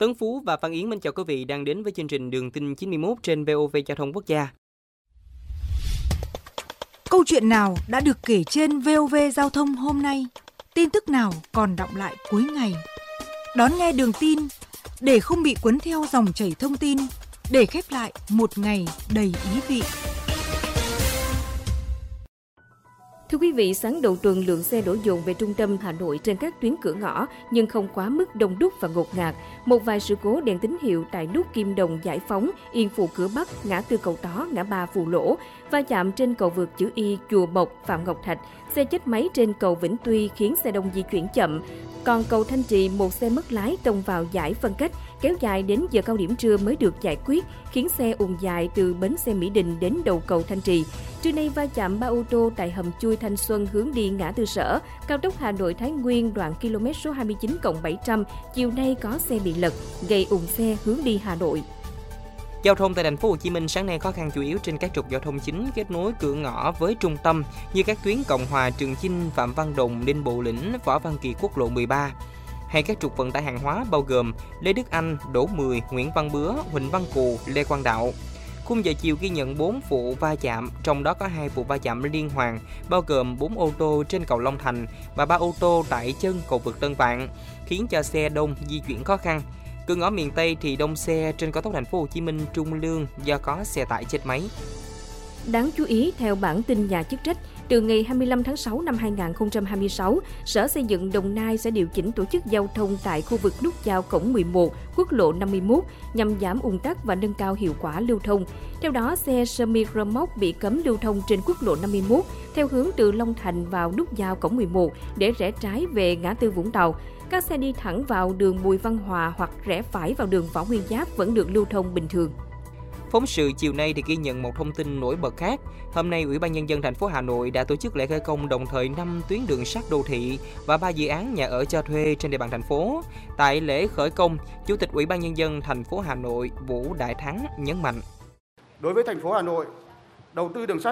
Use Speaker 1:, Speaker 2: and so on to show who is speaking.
Speaker 1: Tấn Phú và Phan Yến mến chào quý vị đang đến với chương trình Đường tin 91 trên VOV Giao thông Quốc gia.
Speaker 2: Câu chuyện nào đã được kể trên VOV Giao thông hôm nay? Tin tức nào còn đọng lại cuối ngày? Đón nghe Đường tin để không bị cuốn theo dòng chảy thông tin, để khép lại một ngày đầy ý vị.
Speaker 3: Thưa quý vị, sáng đầu tuần lượng xe đổ dồn về trung tâm Hà Nội trên các tuyến cửa ngõ nhưng không quá mức đông đúc và ngột ngạt. Một vài sự cố đèn tín hiệu tại nút Kim Đồng, Giải Phóng, Yên Phụ Cửa Bắc, ngã tư Cầu Tó, ngã ba Phù Lỗ, va chạm trên cầu vượt chữ Y, Chùa Bộc, Phạm Ngọc Thạch, xe chết máy trên cầu Vĩnh Tuy khiến xe đông di chuyển chậm. Còn cầu Thanh Trì, một xe mất lái tông vào giải phân cách, kéo dài đến giờ cao điểm trưa mới được giải quyết, khiến xe ùn dài từ bến xe Mỹ Đình đến đầu cầu Thanh Trì. Trưa nay va chạm 3 ô tô tại hầm chui Thanh Xuân hướng đi ngã tư Sở, cao tốc Hà Nội Thái Nguyên đoạn km số 29+700, chiều nay có xe bị lật, gây ùn xe hướng đi Hà Nội.
Speaker 1: Giao thông tại thành phố Hồ Chí Minh sáng nay khó khăn chủ yếu trên các trục giao thông chính kết nối cửa ngõ với trung tâm như các tuyến Cộng Hòa, Trường Chinh, Phạm Văn Đồng, Đinh Bộ Lĩnh, Võ Văn Kiệt, quốc lộ 13. Hay các trục vận tải hàng hóa bao gồm Lê Đức Anh, Đỗ Mười, Nguyễn Văn Bứa, Huỳnh Văn Cù, Lê Quang Đạo. Khung giờ chiều ghi nhận 4 vụ va chạm, trong đó có 2 vụ va chạm liên hoàn, bao gồm 4 ô tô trên cầu Long Thành và 3 ô tô tại chân cầu vượt Tân Vạn, khiến cho xe đông di chuyển khó khăn. Cửa ngõ miền Tây thì đông xe trên cao tốc thành phố Hồ Chí Minh Trung Lương do có xe tải chết máy.
Speaker 3: Đáng chú ý, theo bản tin nhà chức trách, từ ngày 25 tháng 6 năm 2026, Sở Xây dựng Đồng Nai sẽ điều chỉnh tổ chức giao thông tại khu vực nút giao cổng 11, quốc lộ 51 nhằm giảm ùn tắc và nâng cao hiệu quả lưu thông. Theo đó, xe semi-remote bị cấm lưu thông trên quốc lộ 51 theo hướng từ Long Thành vào nút giao cổng 11 để rẽ trái về ngã tư Vũng Tàu. Các xe đi thẳng vào đường Bùi Văn Hòa hoặc rẽ phải vào đường Võ Nguyên Giáp vẫn được lưu thông bình thường.
Speaker 1: Phóng sự chiều nay thì ghi nhận một thông tin nổi bật khác. Hôm nay, Ủy ban Nhân dân thành phố Hà Nội đã tổ chức lễ khởi công đồng thời 5 tuyến đường sắt đô thị và 3 dự án nhà ở cho thuê trên địa bàn thành phố. Tại lễ khởi công, Chủ tịch Ủy ban Nhân dân thành phố Hà Nội Vũ Đại Thắng nhấn mạnh:
Speaker 4: Đối với thành phố Hà Nội, đầu tư đường sắt